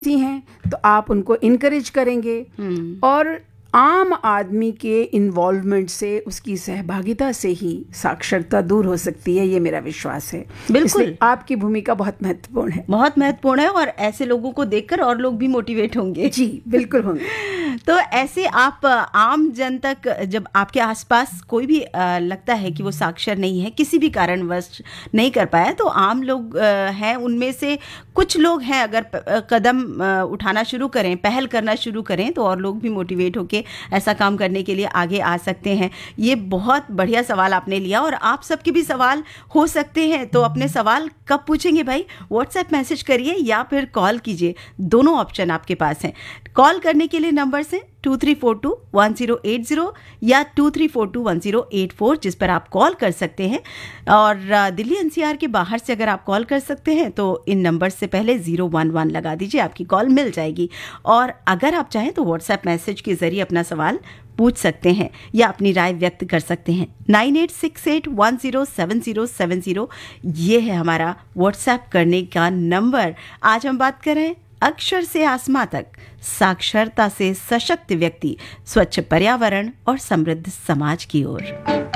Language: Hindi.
हैं तो आप उनको इनकरेज करेंगे और आम आदमी के इन्वॉल्वमेंट से, उसकी सहभागिता से ही साक्षरता दूर हो सकती है, ये मेरा विश्वास है। बिल्कुल, आपकी भूमिका बहुत महत्वपूर्ण है, बहुत महत्वपूर्ण है, और ऐसे लोगों को देखकर और लोग भी मोटिवेट होंगे। जी बिल्कुल होंगे। तो ऐसे आप आम जन तक, जब आपके आसपास कोई भी लगता है कि वो साक्षर नहीं है, किसी भी कारणवश नहीं कर पाया, तो आम लोग हैं, उनमें से कुछ लोग हैं, अगर कदम उठाना शुरू करें, पहल करना शुरू करें, तो और लोग भी मोटिवेट होके ऐसा काम करने के लिए आगे आ सकते हैं। ये बहुत बढ़िया सवाल आपने लिया, और आप सबके भी सवाल हो सकते हैं। तो अपने सवाल कब पूछेंगे भाई? व्हाट्सएप मैसेज करिए या फिर कॉल कीजिए, दोनों ऑप्शन आपके पास हैं। कॉल करने के लिए नंबर्स हैं 23421080 या 23421084, जिस पर आप कॉल कर सकते हैं। और दिल्ली एनसीआर के बाहर से अगर आप कॉल कर सकते हैं तो इन नंबर से पहले 011 लगा दीजिए, आपकी कॉल मिल जाएगी। और अगर आप चाहें तो व्हाट्सएप मैसेज के जरिए अपना सवाल पूछ सकते हैं या अपनी राय व्यक्त कर सकते हैं। 9868107070 ये है हमारा व्हाट्सएप करने का नंबर। आज हम बात कर रहे हैं अक्षर से आसमां तक, साक्षरता से सशक्त व्यक्ति, स्वच्छ पर्यावरण और समृद्ध समाज की ओर।